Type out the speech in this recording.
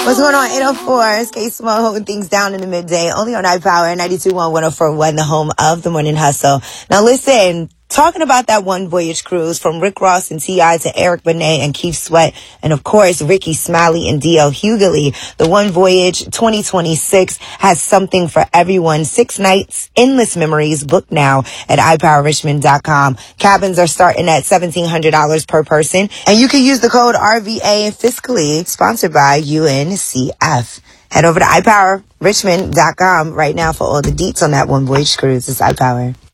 What's going on? 804. It's K-Smo holding things down in the midday. Only on iPower 92.1, 104.1, the home of the morning hustle. Now listen, talking about that One Voyage cruise from Rick Ross and T.I. to Eric Benet and Keith Sweat, and of course, Ricky Smiley and D.L. Hughley. The One Voyage 2026 has something for everyone. 6 nights, endless memories. Book now at iPowerRichmond.com. Cabins are starting at $1,700 per person, and you can use the code RVA fiscally, sponsored by UNCF. Head over to iPowerRichmond.com right now for all the deets on that One Voyage cruise. It's iPower.